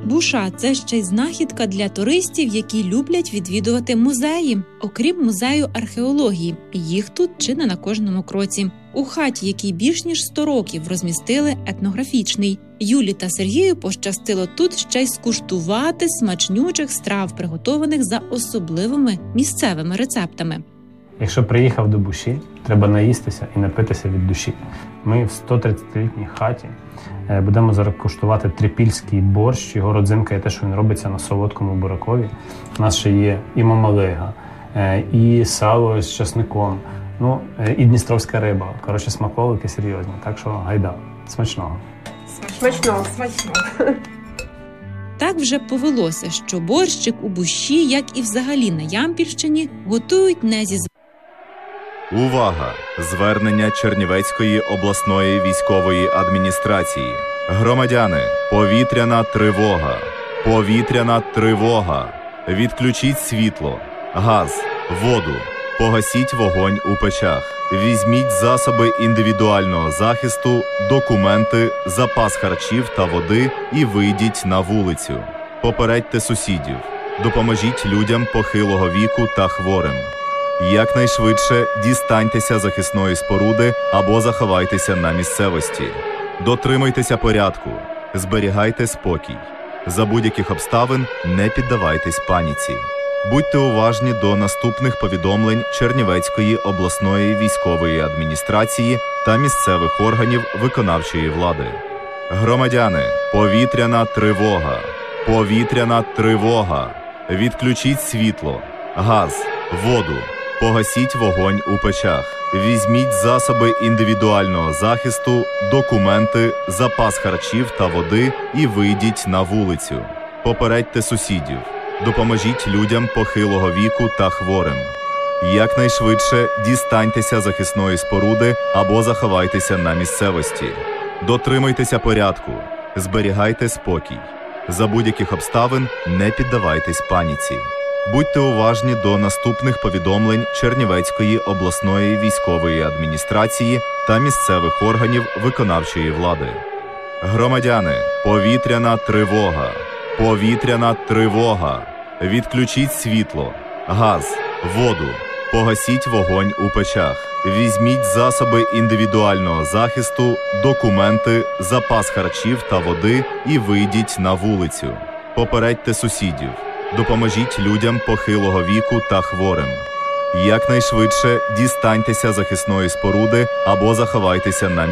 Буша – це ще й знахідка для туристів, які люблять відвідувати музеї. Окрім музею археології, їх тут чи не на кожному кроці. У хаті, якій більш ніж 100 років, розмістили етнографічний. Юлі та Сергію пощастило тут ще й скуштувати смачнючих страв, приготованих за особливими місцевими рецептами. Якщо приїхав до Буші, треба наїстися і напитися від душі. Ми в 130-літній хаті будемо зараз куштувати трипільський борщ. Його родзинка є те, що він робиться на солодкому буракові. У нас ще є і мамалига, і сало з часником, і дністровська риба. Коротше, смаколики серйозні. Так що гайда. Смачного. Смачного. Так вже повелося, що борщик у Буші, як і взагалі на Ямпільщині, готують не зі Увага! Звернення Чернівецької обласної військової адміністрації. Громадяни, повітряна тривога. Повітряна тривога. Відключіть світло, газ, воду. Погасіть вогонь у печах. Візьміть засоби індивідуального захисту, документи, запас харчів та води і вийдіть на вулицю. Попередьте сусідів. Допоможіть людям похилого віку та хворим. Якнайшвидше дістаньтеся захисної споруди або заховайтеся на місцевості. Дотримуйтеся порядку, зберігайте спокій. За будь-яких обставин не піддавайтесь паніці. Будьте уважні до наступних повідомлень Чернівецької обласної військової адміністрації та місцевих органів виконавчої влади. Громадяни, повітряна тривога. Повітряна тривога. Відключіть світло, газ, воду. Погасіть вогонь у печах. Візьміть засоби індивідуального захисту, документи, запас харчів та води і вийдіть на вулицю. Попередьте сусідів. Допоможіть людям похилого віку та хворим. Якнайшвидше дістаньтеся захисної споруди або заховайтеся на місцевості. Дотримуйтеся порядку, зберігайте спокій. За будь-яких обставин не піддавайтесь паніці. Будьте уважні до наступних повідомлень Чернівецької обласної військової адміністрації та місцевих органів виконавчої влади. Громадяни, повітряна тривога. Повітряна тривога. Відключіть світло, газ, воду. Погасіть вогонь у печах. Візьміть засоби індивідуального захисту, документи, запас харчів та води і вийдіть на вулицю. Попередьте сусідів. Допоможіть людям похилого віку та хворим. Якнайшвидше дістаньтеся захисної споруди або заховайтеся на